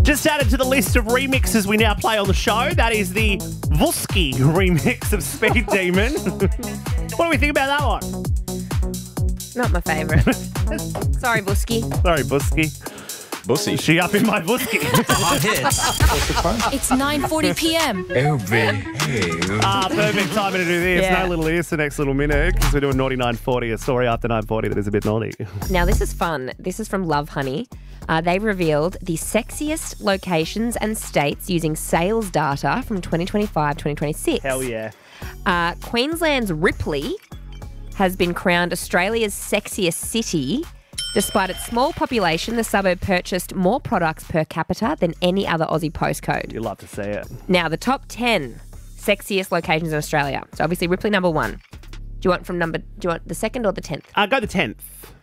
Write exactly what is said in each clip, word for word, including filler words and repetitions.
Just added to the list of remixes we now play on the show. That is the Vuski remix of Speed Demon. What do we think about that one? Not my favourite. Sorry, Vuski. Sorry, Vuski. Bussy. She up in my Vuski. Hot hits. It's nine forty p.m. Oh, behave. Ah, perfect timing to do this. Yeah. No little ears the next little minute because we're doing Naughty nine forty, a story after nine forty that is a bit naughty. Now, this is fun. This is from Love Honey. Uh, they revealed the sexiest locations and states using sales data from twenty twenty-five twenty twenty-six. Hell yeah. Uh, Queensland's Ripley has been crowned Australia's sexiest city. Despite its small population, the suburb purchased more products per capita than any other Aussie postcode. You'd love to see it. Now, the top ten sexiest locations in Australia. So obviously Ripley number one. Do you want from number? Do you want the second or the tenth? Uh, go the tenth.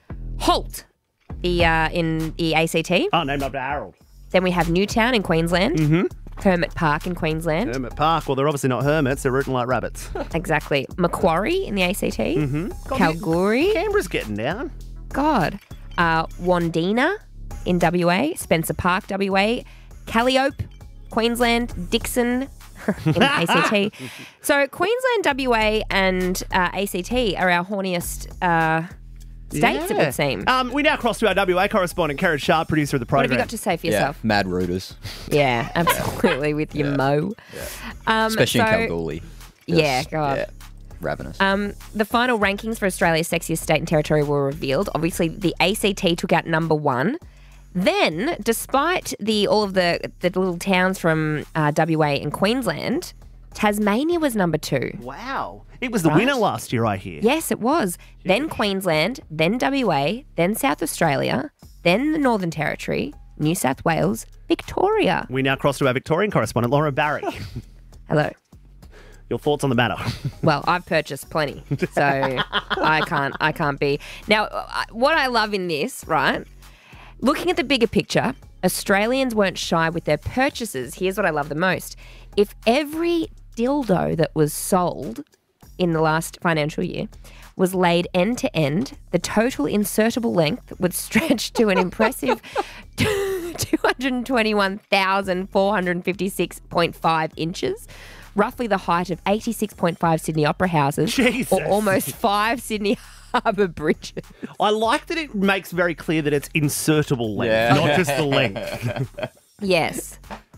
Holt, the uh, in the A C T. Oh, named after Harold. Then we have Newtown in Queensland. Mm-hmm. Hermit Park in Queensland. Hermit Park. Well, they're obviously not hermits. They're rooting like rabbits. Exactly. Macquarie in the A C T. Mm-hmm. Kalgoorlie. Canberra's getting down. God. Uh, Wandina in W A. Spencer Park, W A. Calliope, Queensland. Dixon in the A C T. So Queensland, W A and uh, A C T are our horniest uh, states, it Yeah. would seem. Um, we now cross to our W A correspondent, Karen Sharp, producer of the What program. have you got to say for Yeah, yourself? mad rooters, Yeah, absolutely, with your mo. Um, especially so, in Kalgoorlie. Yeah, Just, God. Yeah, ravenous. Um, the final rankings for Australia's sexiest state and territory were revealed. Obviously, the A C T took out number one. Then, despite the all of the, the little towns from uh, W A and Queensland, Tasmania was number two. Wow. It was the Right? winner last year, I hear. Yes, it was. Then Queensland, then W A, then South Australia, then the Northern Territory, New South Wales, Victoria. We now cross to our Victorian correspondent, Laura Barry. Hello. Your thoughts on the matter? Well, I've purchased plenty, so I can't. I can't be now. uh, What I love in this, right? Looking at the bigger picture, Australians weren't shy with their purchases. Here's what I love the most: if every dildo that was sold in the last financial year was laid end to end, the total insertable length would stretch to an impressive two hundred twenty-one thousand four hundred fifty-six point five inches. Roughly the height of eighty-six point five Sydney Opera Houses, Jesus. or almost five Sydney Harbour Bridges. I like that it makes very clear that it's insertable length, Yeah. not just the length. Yes.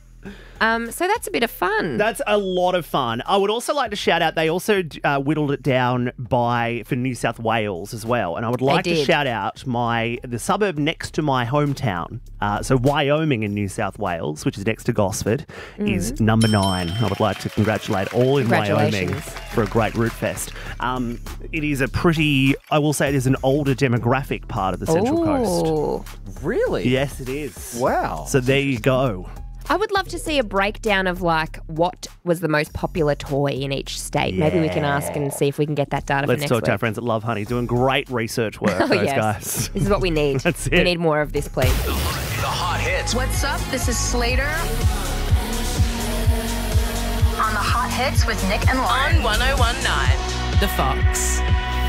Um, so that's a bit of fun. That's a lot of fun. I would also like to shout out, they also uh, whittled it down by for New South Wales as well. And I would like to did. shout out my the suburb next to my hometown. Uh, so Wyoming in New South Wales, which is next to Gosford, is number nine. I would like to congratulate all in Wyoming Congratulations. for a great root fest. Um, it is a pretty, I will say it is an older demographic part of the Central Coast. Ooh. Really? Yes, it is. Wow. So there you go. I would love to see a breakdown of like what was the most popular toy in each state. Maybe we can ask and see if we can get that data Let's for next talk week. to our friends at Love Honey, doing great research work, Oh, those yes. guys. This is what we need. That's We it. need more of this, please. The hot hits. What's up? This is Slater. On the Hot Hits with Nick and Lauren. On one oh one point nine, The Fox.